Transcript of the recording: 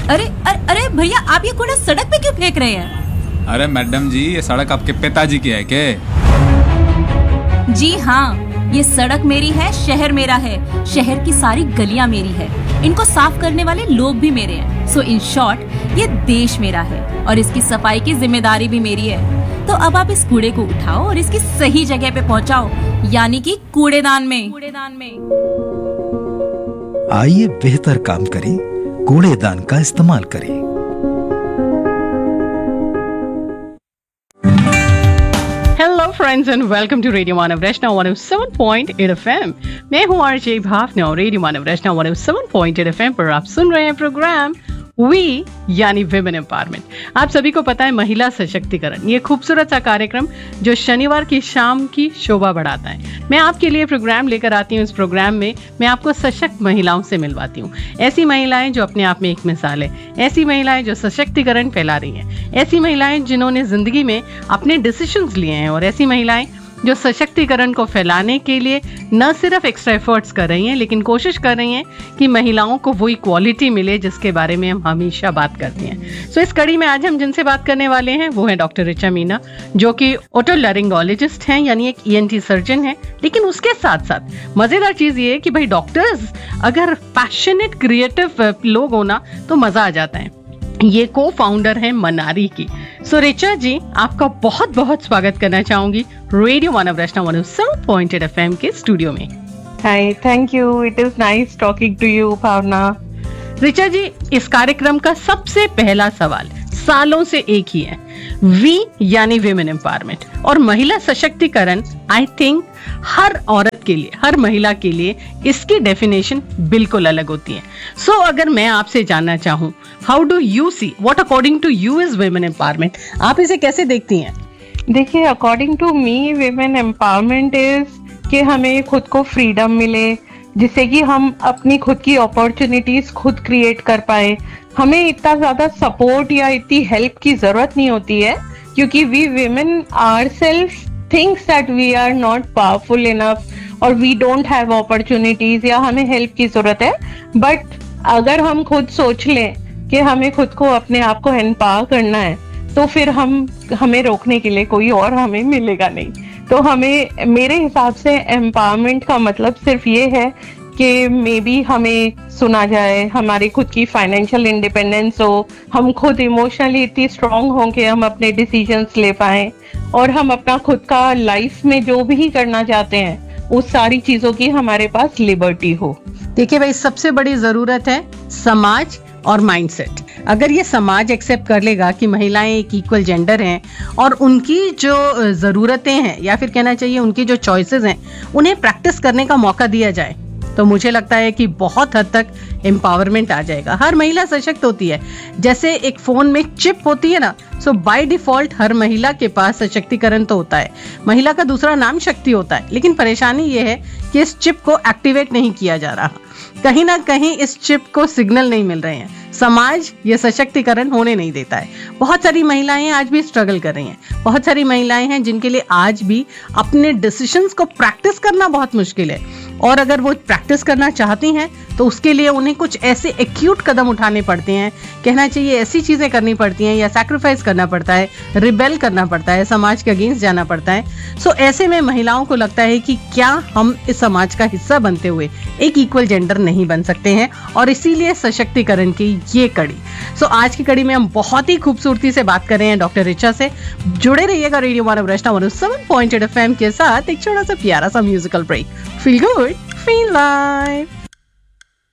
अरे भैया, आप ये कूड़ा सड़क पे क्यों फेंक रहे हैं? अरे मैडम जी, ये सड़क आपके पिताजी की है क्या? जी हाँ, ये सड़क मेरी है, शहर मेरा है, शहर की सारी गलियां मेरी है, इनको साफ करने वाले लोग भी मेरे हैं। सो इन शॉर्ट, ये देश मेरा है और इसकी सफाई की जिम्मेदारी भी मेरी है। तो अब आप इस कूड़े को उठाओ और इसकी सही जगह पे पहुंचाओ, यानी कि कूड़ेदान में। आइए बेहतर काम करें, कूड़ेदान का इस्तेमाल करें। Hello friends and welcome to radio Manav Rachna 107.8 FM। मैं हूँ आरजे भावना। रेडियो मानव रचना 107.8 FM पर आप सुन रहे हैं प्रोग्राम वी यानी विमेन एम्पावरमेंट। आप सभी को पता है महिला सशक्तिकरण, ये खूबसूरत सा कार्यक्रम जो शनिवार की शाम की शोभा बढ़ाता है। मैं आपके लिए प्रोग्राम लेकर आती हूँ। इस प्रोग्राम में मैं आपको सशक्त महिलाओं से मिलवाती हूँ। ऐसी महिलाएं जो अपने आप में एक मिसाल है, ऐसी महिलाएं जो सशक्तिकरण फैला रही हैं, ऐसी महिलाएं जिन्होंने जिंदगी में अपने डिसीजंस लिए हैं, और ऐसी महिलाएं जो सशक्तिकरण को फैलाने के लिए न सिर्फ एक्स्ट्रा एफर्ट्स कर रही हैं, लेकिन कोशिश कर रही हैं कि महिलाओं को वो इक्वालिटी मिले जिसके बारे में हम हमेशा बात करते हैं। सो इस कड़ी में आज हम जिनसे बात करने वाले हैं वो है डॉक्टर ऋचा मीना, जो कि ओटोलैरिंगोलॉजिस्ट हैं, यानी एक ENT सर्जन है। लेकिन उसके साथ साथ मजेदार चीज ये है कि भाई डॉक्टर्स अगर पैशनेट क्रिएटिव लोग हो ना तो मजा आ जाता है। ये को फाउंडर है मनारी की। सो ऋचा जी, आपका बहुत बहुत स्वागत करना चाहूंगी रेडियो मानव रचना 107.8 FM के स्टूडियो में। हाय, thank you. It is nice talking to you भावना। ऋचा जी, इस कार्यक्रम का सबसे पहला सवाल सालों से एक ही है, वी यानी विमेन एम्पावरमेंट और महिला सशक्तिकरण। आई थिंक हर औरत के लिए, हर महिला के लिए इसकी डेफिनेशन बिल्कुल अलग होती है। सो अगर मैं आपसे जानना चाहूँ, how do you see, what according to you is women empowerment, आप इसे कैसे देखती हैं? देखिए, according to me women empowerment is कि हमें खुद को फ्रीडम मिले, जिससे कि हम अपनी खुद की अपॉर्चुनिटीज खुद क्रिएट कर पाए। हमें इतना ज्यादा सपोर्ट या इतनी हेल्प की जरूरत नहीं होती है, क्योंकि we women ourselves thinks that we are not powerful enough और वी डोंट हैव अपॉर्चुनिटीज या हमें हेल्प की जरूरत है। बट अगर हम खुद सोच लें कि हमें खुद को, अपने आप को एम्पावर करना है, तो फिर हमें रोकने के लिए कोई और हमें मिलेगा नहीं। तो हमें, मेरे हिसाब से एम्पावरमेंट का मतलब सिर्फ ये है कि मे बी हमें सुना जाए, हमारी खुद की फाइनेंशियल इंडिपेंडेंस हो, हम खुद इमोशनली इतनी स्ट्रांग हों कि हम अपने डिसीजंस ले पाएं, और हम अपना खुद का लाइफ में जो भी करना चाहते हैं उस सारी चीजों की हमारे पास लिबर्टी हो। देखिए भाई, सबसे बड़ी जरूरत है समाज और माइंडसेट। अगर ये समाज एक्सेप्ट कर लेगा कि महिलाएं एक इक्वल जेंडर हैं और उनकी जो ज़रूरतें हैं, या फिर कहना चाहिए उनकी जो चॉइसेस हैं, उन्हें प्रैक्टिस करने का मौका दिया जाए, तो मुझे लगता है कि बहुत हद तक एम्पावरमेंट आ जाएगा। हर महिला सशक्त होती है। जैसे एक फोन में चिप होती है ना, सो बाय डिफॉल्ट हर महिला के पास सशक्तिकरण तो होता है। महिला का दूसरा नाम शक्ति होता है, लेकिन परेशानी ये है कि इस चिप को एक्टिवेट नहीं किया जा रहा। कहीं ना कहीं इस चिप को सिग्नल नहीं मिल रहे हैं। समाज ये सशक्तिकरण होने नहीं देता है। बहुत सारी महिलाएं आज भी स्ट्रगल कर रही हैं। बहुत सारी महिलाएं हैं जिनके लिए आज भी अपने डिसीजंस को प्रैक्टिस करना बहुत मुश्किल है, और अगर वो प्रैक्टिस करना चाहती हैं तो उसके लिए उन्हें कुछ ऐसे एक्यूट कदम उठाने पड़ते हैं, कहना चाहिए ऐसी चीजें करनी पड़ती हैं, या सैक्रिफाइस करना पड़ता है, रिबेल करना पड़ता है, समाज के अगेंस्ट जाना पड़ता है। सो ऐसे में महिलाओं को लगता है कि क्या हम इस समाज का हिस्सा बनते हुए एक इक्वल जेंडर नहीं बन सकते हैं, और इसीलिए सशक्तिकरण की ये कड़ी। सो आज की कड़ी में हम बहुत ही खूबसूरती से बात कर रहे हैं डॉक्टर ऋचा से। जुड़े रहिएगा रेडियो मानव रचना 107.8 FM के साथ। एक छोटा सा प्यारा सा musical break. Feel good, feel live.